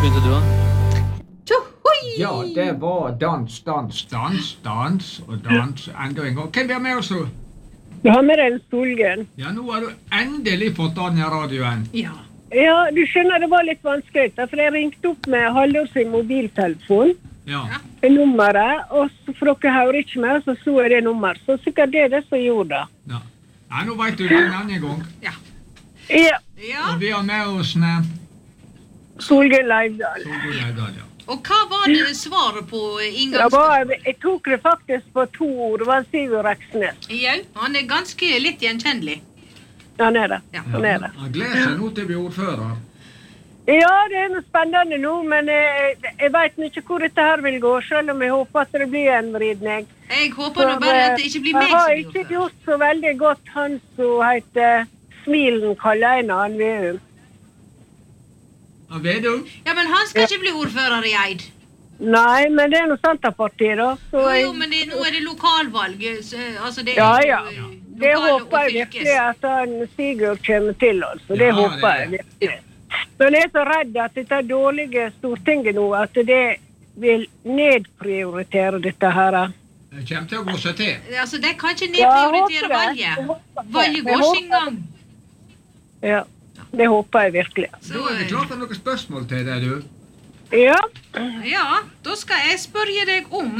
begynte du da? Ja, det var dans og dans enda en gang. Hvem er med oss nå? Du har med deg en Solgunn. Ja, nå har du endelig fått den i radioen. Ja, du skjønner, det var litt vanskelig, for jeg ringte opp med Haldor sin mobiltelefon, Ja. nummeret, og så for dere hører ikke mer, så jeg det nummer. Så sikkert det er det som gjorde det. Ja. Ja, nå vet du det en annen gang. Ja. Og vi har med oss Solgunn Leivdal. Solgunn Leivdal, ja. Og hva var det svaret på inngangs... Jeg tok det faktisk på 2 ord, det var Sigurd Reksnes. Ja, han er ganske litt gjenkjennelig. Ja, han er det. Ja. Han er det. Han gleder seg nå til å bli ordfører. Ja, det er noe spennende nå, men jeg vet ikke hvor dette her vil gå, selv om jeg håper at det blir en vridning. Jeg håper nå bare at det ikke blir meg som blir Jeg har ikke gjort så veldig godt han som heter Smilen Kallaina, han Vedum. Vedum? Ja, men han skal ikke bli ordfører i Eid. Nei, men det er noe Senterpartiet da. Jo, men nå er det lokalvalg, altså det er Ja. Det lokale håper jeg og virkelig at han Sigurd kommer til, altså. Det håper jeg virkelig. Men jeg er så redd at dette dårlige Stortinget nå, at det vil nedprioritere dette her. Det kommer til å gå seg til. Altså, de kan ikke nedprioritere valget. Valget går sin gang. Ja, det håper jeg virkelig. Da er det klart for noen spørsmål til deg, du. Ja. Ja, da skal jeg spørre deg om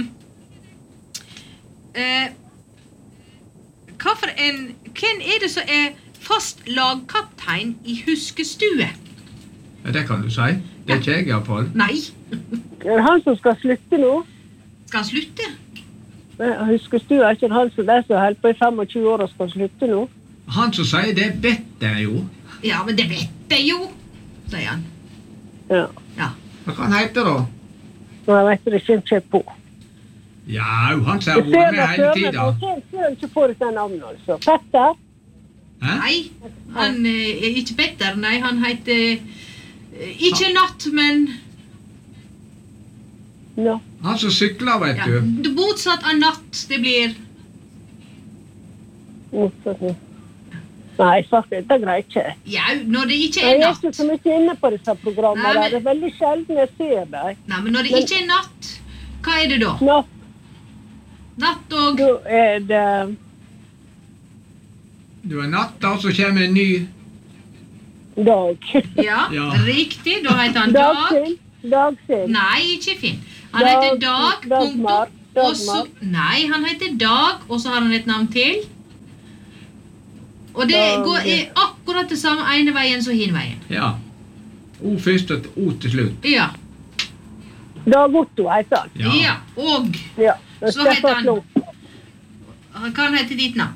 hvem er det som er fast lagkaptein i huskestue? Ja, det kan du si. Det er ikke jeg i hvert fall. Nei. Det er han som skal slutte nå. Skal han slutte? Huskestue er ikke han som er så helt på i 25 år og skal slutte nå. Han som sier det vet jeg jo. Ja, men det vet jeg jo, sier han. Ja. Hva kan han hete da? Jeg vet det ikke på. Ja, han sier hun med hele tiden. Jeg ser ikke på dette navnet, altså. Petter? Hæ? Nei, han er ikke Petter, nei, han heter ikke Natt, men Ja. Han som sykler, vet du. Ja, motsatt av Natt, det blir Nei, faktisk, det greier ikke. Ja, når det ikke Jeg er er Natt. ikke så mye inne på disse programmene. Nei, men- Det er veldig sjelden jeg ser dem. Nei, men når det ikke er Natt, hva er det da? Natt og... Da er det Du er natta, og så kommer en ny. Dag. Ja, Ja. riktig, da heter han Dag. Dagfinn. Nei, ikke Finn. Han heter Dag, Dagmar. punktum. Og så, nei, han heter Dag, og så har han et navn til. Og det er akkurat det samme ene veien som hin veien. Ja. O først og O til slutt. Ja, Dag Otto heter han. ja. Og Ja. så heter han kan hete ditt navn.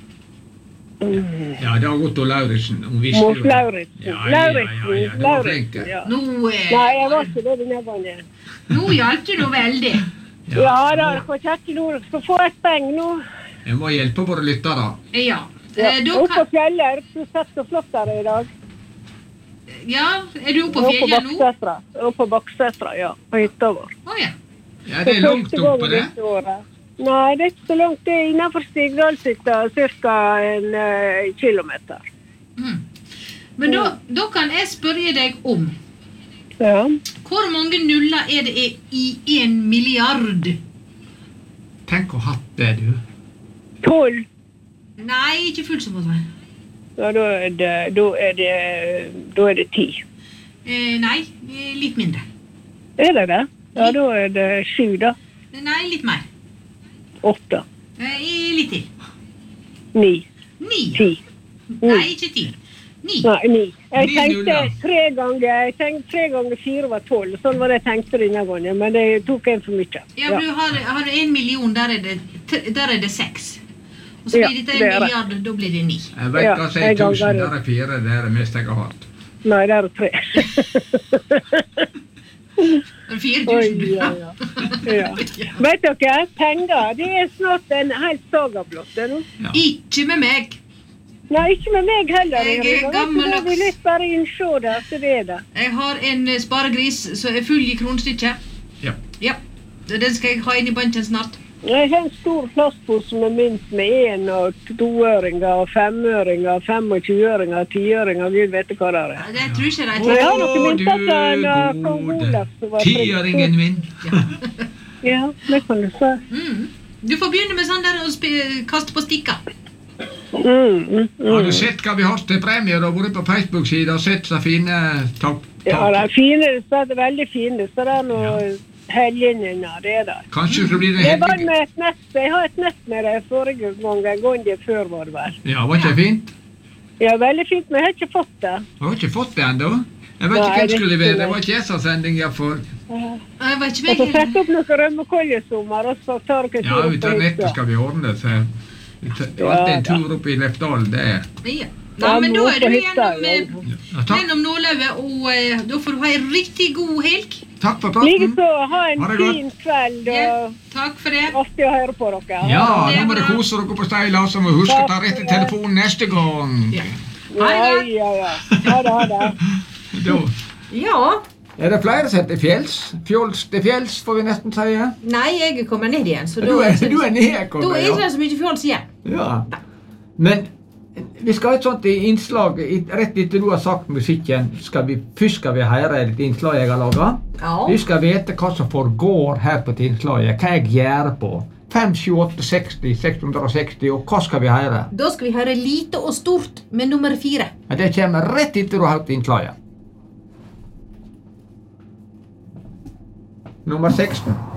Ja, Dag Otto Lauritsen. Hun visste Mors jo. Lauritsen. Ja, du var flink. Ja. Nå, Nei, jeg var ikke det denne gangen. nå hjalp du nå veldig. Ja, da, for Kjetil Nord skal få et peng nå. Jeg må hjelpe våre lyttere. Ja, Ja. da Oppe på kan... fjellet, du sett så flott der i dag. Ja, er du oppe på fjellet nå? Oppe på Baksetra, ja, på hytta vår. Åja. Ja, det er langt oppe det. Nei, det er ikke så langt. Det er innenfor Stigdalshytta, cirka en kilometer. Mm. Men da kan jeg spørre deg om Ja. hvor mange nuller er det i 1 milliard? Tenk å ha hatt det, du. 12. Nei, ikke fullt så godt. Ja, da er det 10. Nei, litt mindre. Er det det? Ja, da er det 7 da. Nei, litt mer. 8. Litt til. 9. 9. 10. Nei, ikke 10. 9. Nei, 9. Jeg 9 tenkte nuller. 3 ganger 4 var 12. Sånn var det jeg tenkte denne gangen, men det tok en for mye. Ja, men du har 1 million, der er det 6. Og så Ja, blir det det 1 er det. milliard, da blir det 9. Jeg vet Ja, hva som er jeg ganger 1000, det. der er 4, det er det meste jeg har hatt. Nei, det er 3. 4000. Ja. Vet dere, penger, det er snart en helt sagablott nå. Ja. Ikke med meg. Nei, ikke med meg heller. Jeg er Erik. gammel Da vil jeg bare innså det, at det er det. Jeg har en sparegris som er full i kronstykker. Ja. Ja, den skal jeg ha inn i banken snart. Jeg har en stor plastpose med mynt med 1- og 2-øringer, 5-øringer, 25-øringer, 10-øringer, Gud vet hva det er. Ja, det tror ikke Jeg jeg. har noen mynter til kong gode Olav som var tiøringen min. Ja, det kan du si. Du får begynne med sånn der og kaste på stikker. Har du sett hva vi har til premier og vært på Facebook-siden og sett så fine takk? Ja, det er fine, det er veldig fine, så det er noe helgeninner, det er det. Kanskje det blir det Jeg var heldige. med et nett, jeg har et nett med det forrige gang, en gang det før var det vel. Ja, var ikke det fint? Ja, veldig fint, men jeg har ikke fått det. Jeg har ikke fått det enda. Jeg vet ikke Nei, hvem det skulle er levere. ikke Det var ikke ESA-sending jeg for. Jeg var ikke Jeg får med. sette opp noen rømmekoljesommer, og så tar dere Ja, tur ut av nettet skal vi ordne det. Så det er alltid en tur opp i Lefdal, det er. Ja. Nei, men da er du gjennom, Ja, takk. gjennom nåløyet, og da får du ha en riktig god helg. Takk for praten. Likeså, ha en Ha det godt. fin kveld, Ja, og takk for det. artig å høre på dere. Ja, Det er nå må dere bra. kose dere på Steila, så må huske å ta rett i telefonen neste gang. Ja. Ja, Ha det godt. ja. Ha det, ha det. Da. Ja. Er det flere som heter fjells? Fjols til fjells, får vi nesten si. Nei, jeg kommer ned igjen, så da Du er er det nede, da er ja. det så mye fjols igjen. Ja. Men vi skal ha et sånt innslag, rett etter du har sagt musikken, først skal vi høre et innslag jeg har laget. Ja. Vi skal vite hva som foregår her på innslaget, hva jeg gjør på. 5, 7, 8, 60, 660, og hva skal vi høre? Da skal vi høre lite og stort med nummer 4. Ja, det kommer rett etter du har hørt innslaget. Nummer 16.